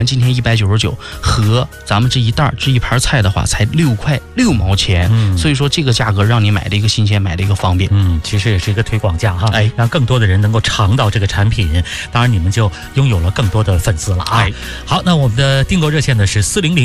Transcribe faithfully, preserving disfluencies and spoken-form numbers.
今天一百九十九，和咱们这一袋这一盘菜的话，才六块六毛钱。嗯，所以说这个价格让你买的一个新鲜，买的一个方便。 嗯，其实也是一个推广价哈， 哎， 让更多的人能够尝到这个产品。当然，你们就拥有了更多的粉丝了啊。哎，好，那我们的订购热线呢是四零零。